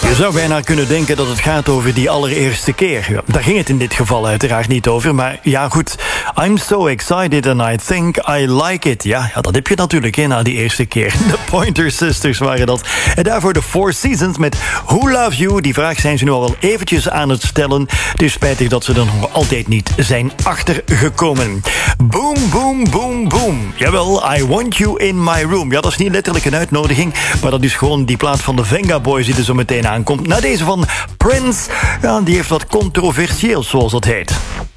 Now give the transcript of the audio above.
Je zou bijna kunnen denken dat het gaat over die allereerste keer. Ja, daar ging het in dit geval uiteraard niet over. Maar ja, goed. I'm so excited and I think I like it. Ja, dat heb je natuurlijk na die eerste keer. De Pointer Sisters waren dat. En daarvoor de Four Seasons met Who Loves You. Die vraag zijn ze nu al wel eventjes aan het stellen. Het is spijtig dat ze er nog altijd niet zijn achtergekomen. Boom, boom, boom, boom. Jawel, I want you in my room. Ja, dat is niet letterlijk een uitnodiging, maar dat is gewoon die plaat van de Venga Boys die er zo meteen aankomt. Na deze van Prince, ja, die heeft wat controversieels, zoals dat heet.